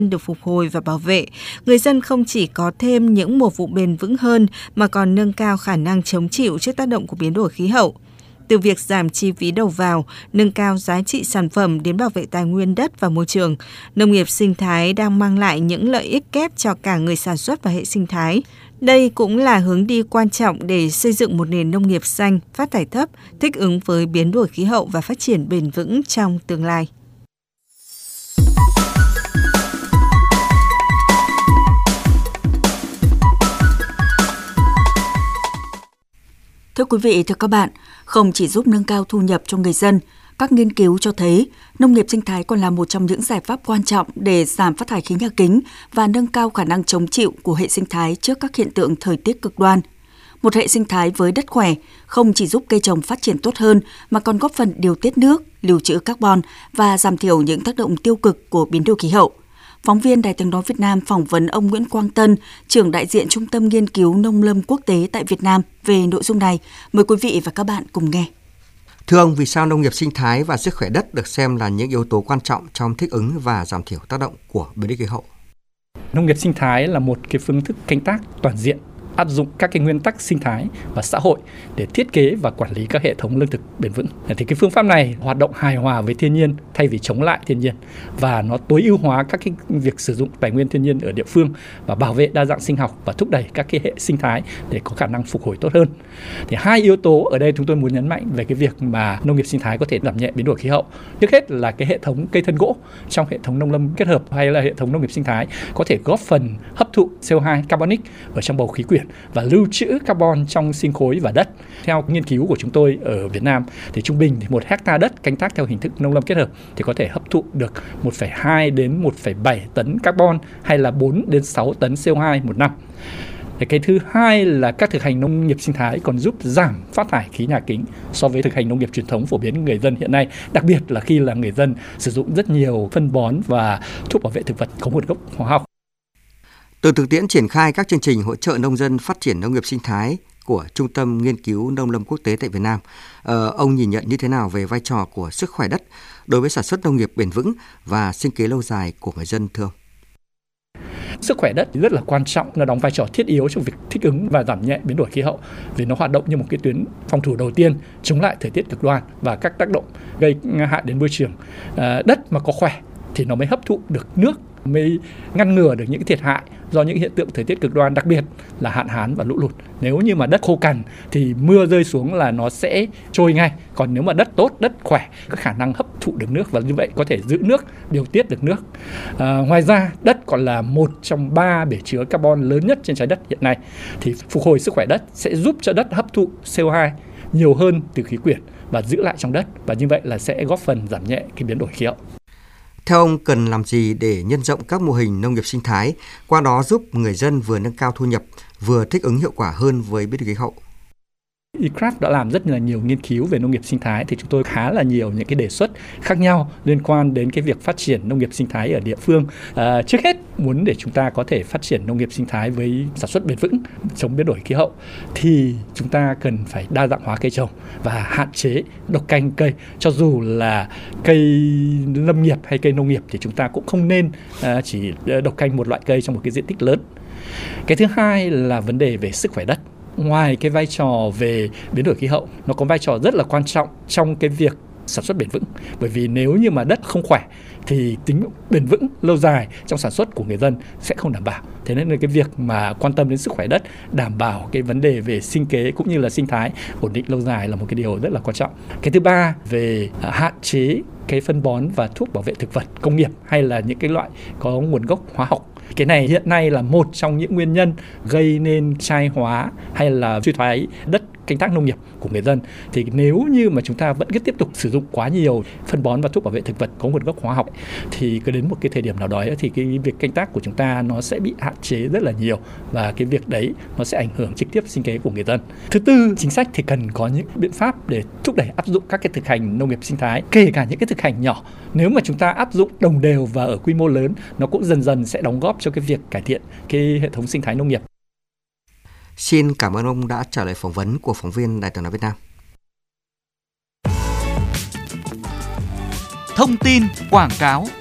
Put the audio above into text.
được phục hồi và bảo vệ, người dân không chỉ có thêm những mùa vụ bền vững hơn mà còn nâng cao khả năng chống chịu trước tác động của biến đổi khí hậu. Từ việc giảm chi phí đầu vào, nâng cao giá trị sản phẩm đến bảo vệ tài nguyên đất và môi trường, nông nghiệp sinh thái đang mang lại những lợi ích kép cho cả người sản xuất và hệ sinh thái. Đây cũng là hướng đi quan trọng để xây dựng một nền nông nghiệp xanh, phát thải thấp, thích ứng với biến đổi khí hậu và phát triển bền vững trong tương lai. Thưa quý vị, thưa các bạn, không chỉ giúp nâng cao thu nhập cho người dân, các nghiên cứu cho thấy nông nghiệp sinh thái còn là một trong những giải pháp quan trọng để giảm phát thải khí nhà kính và nâng cao khả năng chống chịu của hệ sinh thái trước các hiện tượng thời tiết cực đoan. Một hệ sinh thái với đất khỏe không chỉ giúp cây trồng phát triển tốt hơn mà còn góp phần điều tiết nước, lưu trữ carbon và giảm thiểu những tác động tiêu cực của biến đổi khí hậu. Phóng viên Đài Tiếng nói Việt Nam phỏng vấn ông Nguyễn Quang Tân, trưởng đại diện Trung tâm Nghiên cứu Nông lâm Quốc tế tại Việt Nam về nội dung này. Mời quý vị và các bạn cùng nghe. Thưa ông, vì sao nông nghiệp sinh thái và sức khỏe đất được xem là những yếu tố quan trọng trong thích ứng và giảm thiểu tác động của biến đổi khí hậu? Nông nghiệp sinh thái là một cái phương thức canh tác toàn diện, áp dụng các cái nguyên tắc sinh thái và xã hội để thiết kế và quản lý các hệ thống lương thực bền vững. Thì cái phương pháp này hoạt động hài hòa với thiên nhiên thay vì chống lại thiên nhiên, và nó tối ưu hóa các cái việc sử dụng tài nguyên thiên nhiên ở địa phương và bảo vệ đa dạng sinh học và thúc đẩy các cái hệ sinh thái để có khả năng phục hồi tốt hơn. Thì hai yếu tố ở đây chúng tôi muốn nhấn mạnh về cái việc mà nông nghiệp sinh thái có thể giảm nhẹ biến đổi khí hậu. Trước hết là cái hệ thống cây thân gỗ trong hệ thống nông lâm kết hợp hay là hệ thống nông nghiệp sinh thái có thể góp phần hấp thụ CO2 carbonic ở trong bầu khí quyển và lưu trữ carbon trong sinh khối và đất. Theo nghiên cứu của chúng tôi ở Việt Nam thì trung bình thì 1 hectare đất canh tác theo hình thức nông lâm kết hợp thì có thể hấp thụ được 1,2 đến 1,7 tấn carbon hay là 4 đến 6 tấn CO2 một năm. Cái thứ hai là các thực hành nông nghiệp sinh thái còn giúp giảm phát thải khí nhà kính so với thực hành nông nghiệp truyền thống phổ biến của người dân hiện nay, đặc biệt là khi là người dân sử dụng rất nhiều phân bón và thuốc bảo vệ thực vật có nguồn gốc hóa học. Từ thực tiễn triển khai các chương trình hỗ trợ nông dân phát triển nông nghiệp sinh thái của Trung tâm Nghiên cứu Nông lâm Quốc tế tại Việt Nam, ông nhìn nhận như thế nào về vai trò của sức khỏe đất đối với sản xuất nông nghiệp bền vững và sinh kế lâu dài của người dân thưa ông? Sức khỏe đất rất là quan trọng, nó đóng vai trò thiết yếu trong việc thích ứng và giảm nhẹ biến đổi khí hậu, vì nó hoạt động như một cái tuyến phòng thủ đầu tiên chống lại thời tiết cực đoan và các tác động gây hại đến môi trường. Đất mà có khỏe thì nó mới hấp thụ được nước, mới ngăn ngừa được những thiệt hại do những hiện tượng thời tiết cực đoan, đặc biệt là hạn hán và lũ lụt. Nếu như mà đất khô cằn thì mưa rơi xuống là nó sẽ trôi ngay. Còn nếu mà đất tốt, đất khỏe, có khả năng hấp thụ được nước và như vậy có thể giữ nước, điều tiết được nước. Ngoài ra, đất còn là một trong 3 bể chứa carbon lớn nhất trên trái đất hiện nay. Thì phục hồi sức khỏe đất sẽ giúp cho đất hấp thụ CO2 nhiều hơn từ khí quyển và giữ lại trong đất, và như vậy là sẽ góp phần giảm nhẹ cái biến đổi khí hậu. Theo ông, cần làm gì để nhân rộng các mô hình nông nghiệp sinh thái, qua đó giúp người dân vừa nâng cao thu nhập, vừa thích ứng hiệu quả hơn với biến đổi khí hậu? ICRAF đã làm rất là nhiều nghiên cứu về nông nghiệp sinh thái, thì chúng tôi khá là nhiều những cái đề xuất khác nhau liên quan đến cái việc phát triển nông nghiệp sinh thái ở địa phương. Trước hết, muốn để chúng ta có thể phát triển nông nghiệp sinh thái với sản xuất bền vững, chống biến đổi khí hậu, thì chúng ta cần phải đa dạng hóa cây trồng và hạn chế độc canh cây. Cho dù là cây lâm nghiệp hay cây nông nghiệp thì chúng ta cũng không nên chỉ độc canh một loại cây trong một cái diện tích lớn. Cái thứ hai là vấn đề về sức khỏe đất. Ngoài cái vai trò về biến đổi khí hậu, nó có vai trò rất là quan trọng trong cái việc sản xuất bền vững. Bởi vì nếu như mà đất không khỏe thì tính bền vững lâu dài trong sản xuất của người dân sẽ không đảm bảo. Thế nên là cái việc mà quan tâm đến sức khỏe đất, đảm bảo cái vấn đề về sinh kế cũng như là sinh thái ổn định lâu dài là một cái điều rất là quan trọng. Cái thứ ba, về hạn chế cái phân bón và thuốc bảo vệ thực vật công nghiệp hay là những cái loại có nguồn gốc hóa học. Cái này hiện nay là một trong những nguyên nhân gây nên chai hóa hay là suy thoái đất canh tác nông nghiệp của người dân. Thì nếu như mà chúng ta vẫn cứ tiếp tục sử dụng quá nhiều phân bón và thuốc bảo vệ thực vật có nguồn gốc hóa học thì cứ đến một cái thời điểm nào đó thì cái việc canh tác của chúng ta nó sẽ bị hạn chế rất là nhiều, và cái việc đấy nó sẽ ảnh hưởng trực tiếp sinh kế của người dân. Thứ tư, chính sách thì cần có những biện pháp để thúc đẩy áp dụng các cái thực hành nông nghiệp sinh thái, kể cả những cái thực hành nhỏ. Nếu mà chúng ta áp dụng đồng đều và ở quy mô lớn, nó cũng dần dần sẽ đóng góp cho cái việc cải thiện cái hệ thống sinh thái nông nghiệp. Xin cảm ơn ông đã trả lời phỏng vấn của phóng viên Đài Tiếng nói Việt Nam. Thông tin quảng cáo.